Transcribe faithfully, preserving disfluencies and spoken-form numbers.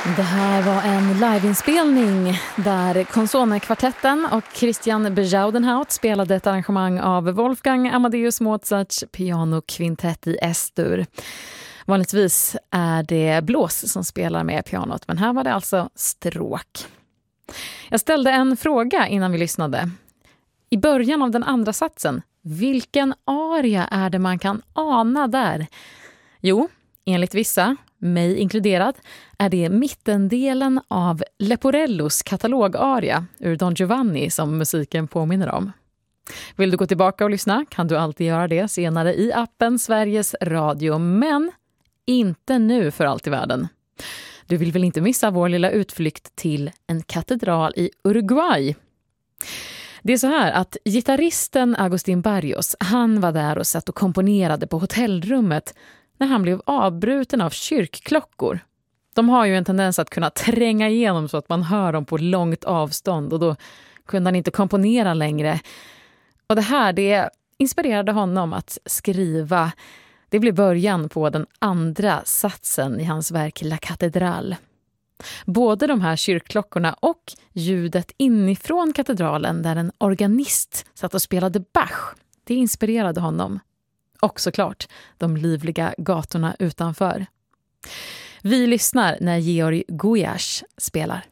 Det här var en liveinspelning där Consone-kvartetten och Christian Bezuidenhout spelade ett arrangemang av Wolfgang Amadeus Mozarts pianokvintett i S-dur. Vanligtvis är det blås som spelar med pianot, men här var det alltså stråk. Jag ställde en fråga innan vi lyssnade. I början av den andra satsen, vilken aria är det man kan ana där? Jo, enligt vissa, mig inkluderad, är det mittendelen av Leporellos katalogaria ur Don Giovanni som musiken påminner om. Vill du gå tillbaka och lyssna kan du alltid göra det senare i appen Sveriges Radio, men inte nu för allt i världen. Du vill väl inte missa vår lilla utflykt till en katedral i Uruguay? Det är så här att gitarristen Agustín Barrios, han var där och satt och komponerade på hotellrummet när han blev avbruten av kyrkklockor. De har ju en tendens att kunna tränga igenom så att man hör dem på långt avstånd, och då kunde han inte komponera längre. Och det här, det inspirerade honom att skriva. Det blev början på den andra satsen i hans verk La Catedral. Både de här kyrkklockorna och ljudet inifrån katedralen där en organist satt och spelade Bach, det inspirerade honom. Och såklart de livliga gatorna utanför. Vi lyssnar när Georg Gulyás spelar.